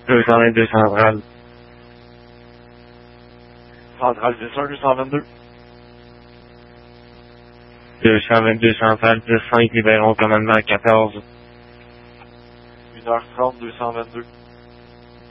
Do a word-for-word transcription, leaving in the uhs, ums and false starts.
deux cent vingt-deux centrale. Centrale dix un, deux cent vingt-deux. deux cent vingt-deux centrale, dix cinq, libérons commandement quatorze. une heure trente, deux cent vingt-deux.